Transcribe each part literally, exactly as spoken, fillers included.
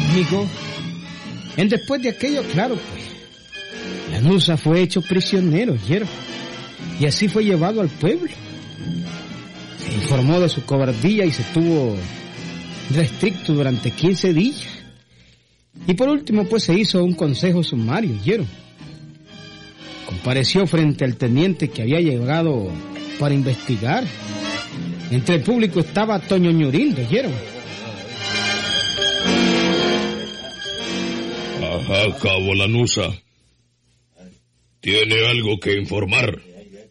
amigo. En después de aquello, claro, pues, Lanuza fue hecho prisionero, ¿oyeron? Y así fue llevado al pueblo. Se informó de su cobardía y se tuvo restricto durante quince días. Y por último, pues, se hizo un consejo sumario, ¿oyeron? Compareció frente al teniente que había llegado para investigar. Entre el público estaba Toño Ñurindo, ¿oyeron? Ajá, cabo Lanuza. ¿Tiene algo que informar?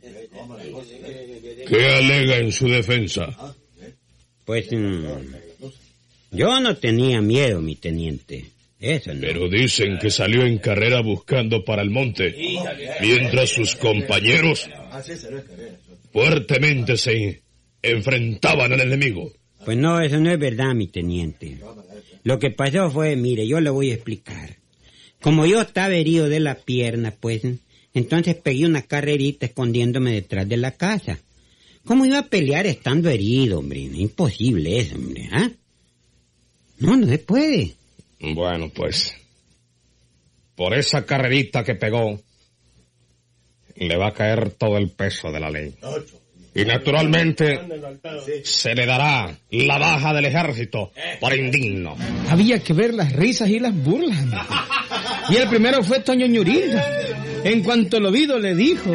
¿Qué alega en su defensa? Pues, mmm, yo no tenía miedo, mi teniente. Eso no. Pero dicen que salió en carrera buscando para el monte, mientras sus compañeros fuertemente se enfrentaban al enemigo. Pues no, eso no es verdad, mi teniente. Lo que pasó fue, mire, yo le voy a explicar. Como yo estaba herido de la pierna, pues, entonces pegué una carrerita escondiéndome detrás de la casa. ¿Cómo iba a pelear estando herido, hombre? Imposible eso, hombre, ¿ah? No, no se puede. Bueno, pues, por esa carrerita que pegó, le va a caer todo el peso de la ley. Y naturalmente se le dará la baja del ejército por indigno. Había que ver las risas y las burlas, amigo. Y el primero fue Toño Ñurindo. En cuanto lo vido le dijo: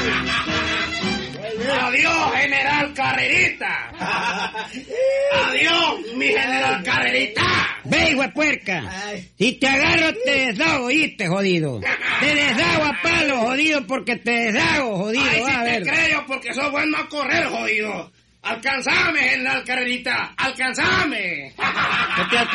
¡Adiós, general Carrerita! ¡Adiós, mi general Carrerita! Ve, hijo de puerca. Si te agarro te deshago, ¿oíste, jodido? Te deshago a palo, jodido, porque te deshago, jodido. Ay, va si a te ver. creo, porque sos bueno a correr, jodido. ¡Alcanzame, general Carrerita! ¡Alcanzame!